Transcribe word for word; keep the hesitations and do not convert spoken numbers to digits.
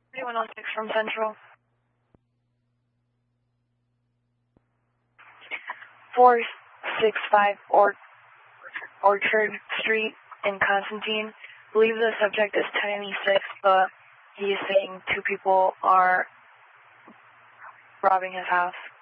thirty-one oh six from Central. four sixty-five or Orchard Street in Constantine. I believe the subject is ten eighty-six, but he is saying two people are robbing his house.